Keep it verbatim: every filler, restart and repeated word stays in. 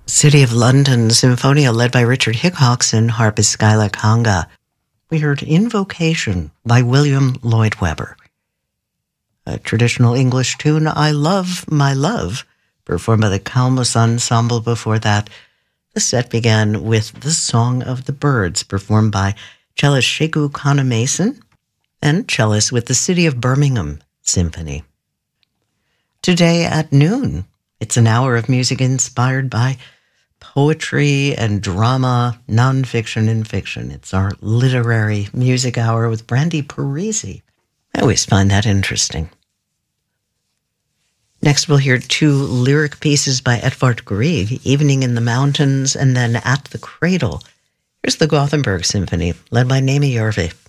City of London Symphonia led by Richard Hickox and harpist Skyla Kanga. We heard Invocation by William Lloyd Webber. A traditional English tune, I Love My Love, performed by the Kalmus Ensemble. Before that, the set began with The Song of the Birds, performed by cellist Sheku Kana Mason and cellist with the City of Birmingham Symphony. Today at noon, it's an hour of music inspired by poetry and drama, nonfiction and fiction. It's our literary music hour with Brandy Parisi. I always find that interesting. Next, we'll hear two lyric pieces by Edvard Grieg, Evening in the Mountains and then At the Cradle. Here's the Gothenburg Symphony, led by Naomi Järvi.